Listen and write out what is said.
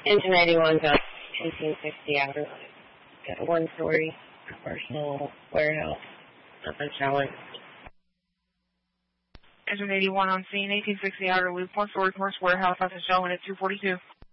Engine 81 got 1860 outer line. Got a one-story commercial warehouse up in Charlotte. Engine 81 on scene, 1860 outer loop, one-story commercial warehouse up in Charlotte at 242.